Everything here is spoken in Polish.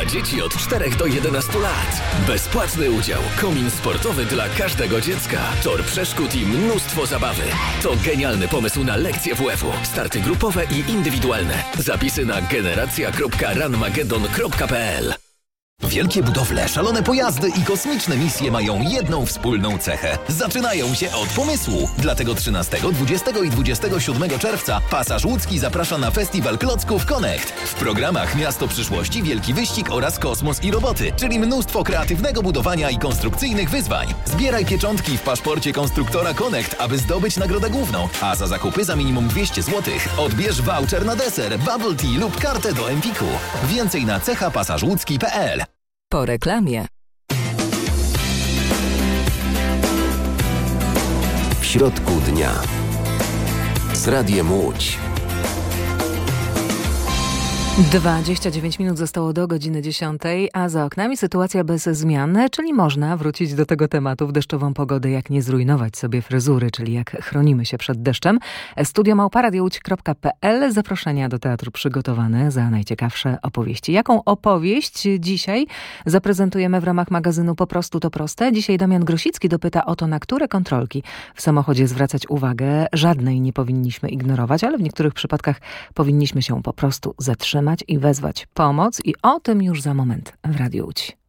dla dzieci od 4 do 11 lat. Bezpłatny udział, komin sportowy dla każdego dziecka, tor przeszkód i mnóstwo zabawy. To genialny pomysł na lekcje WF-u. Starty grupowe i indywidualne. Zapisy na generacja.runmagedon.pl. Wielkie budowle, szalone pojazdy i kosmiczne misje mają jedną wspólną cechę. Zaczynają się od pomysłu. Dlatego 13, 20 i 27 czerwca Pasaż Łódzki zaprasza na festiwal klocków Connect. W programach Miasto Przyszłości, Wielki Wyścig oraz Kosmos i Roboty, czyli mnóstwo kreatywnego budowania i konstrukcyjnych wyzwań. Zbieraj pieczątki w paszporcie konstruktora Connect, aby zdobyć nagrodę główną, a za zakupy za minimum 200 zł odbierz voucher na deser, bubble tea lub kartę do Empiku. Więcej na cechapasażłódzki.pl. Po reklamie. W środku dnia z Radiem Łódź. 29 minut zostało do godziny 10, a za oknami sytuacja bez zmian, czyli można wrócić do tego tematu w deszczową pogodę, jak nie zrujnować sobie fryzury, czyli jak chronimy się przed deszczem. Studio@radiołódź.pl. Zaproszenia do teatru przygotowane za najciekawsze opowieści. Jaką opowieść dzisiaj zaprezentujemy w ramach magazynu Po prostu to proste? Dzisiaj Damian Grosicki dopyta o to, na które kontrolki w samochodzie zwracać uwagę. Żadnej nie powinniśmy ignorować, ale w niektórych przypadkach powinniśmy się po prostu zatrzymać i wezwać pomoc. I o tym już za moment w Radiu Łódź.